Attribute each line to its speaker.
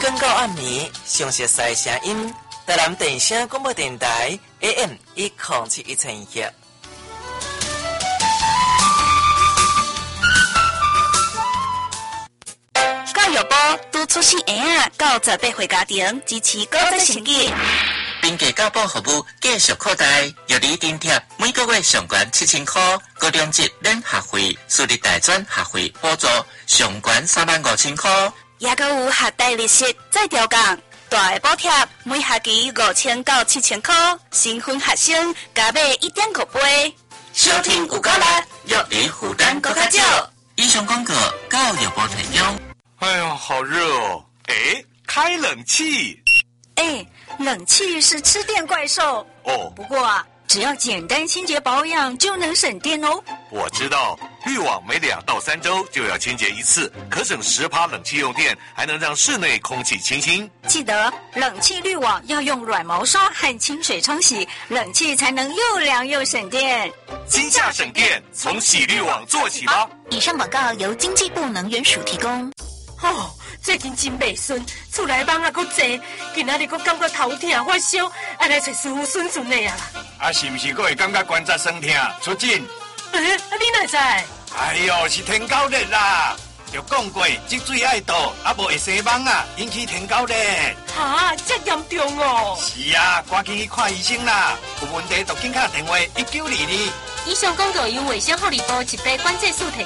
Speaker 1: 更到暗暝，详细赛声音，台南电声广播电台 AM107121。
Speaker 2: 教育部拄出生婴仔到18岁家庭支持高职成绩，
Speaker 1: 并给教保服务继续扩大，由你津贴每个月上悬7000块，高中级免学费，私立大专学费补助上悬35000块，
Speaker 2: 也阁有学贷利息再调降，大的补贴每学期5000到7000块，新婚学生加买1.5倍。
Speaker 1: 收听有够力，让你负担更较少。以上广告教育部提供。
Speaker 3: 哎呦，好热哦！哎，开冷气。
Speaker 4: 哎，冷气是吃电怪兽
Speaker 3: 哦。
Speaker 4: 不过啊，只要简单清洁保养就能省电哦。
Speaker 3: 我知道，滤网每2到3周就要清洁一次，可省10%冷气用电，还能让室内空气清新。
Speaker 4: 记得冷气滤网要用软毛刷和清水冲洗，冷气才能又凉又省电。
Speaker 3: 金价省电，从洗滤网做起吧。
Speaker 5: 以上广告由经济部能源署提供。
Speaker 6: 哦，最近真袂顺，厝内蚊也阁济，今仔日阁感觉头痛发烧，爱来找师傅顺顺的啊。
Speaker 7: 啊，是毋是阁会感觉关节酸痛？出诊。
Speaker 6: 你哪知？
Speaker 7: 哎呦，是天狗热啦！就讲过，积水爱倒，啊无会生蚊啊，引起天狗热。
Speaker 6: 哈，这严重哦！
Speaker 7: 是啊，赶紧去看医生啦！有问题就紧打电话1922。
Speaker 6: 以上广告由卫生福利部疾病管制署提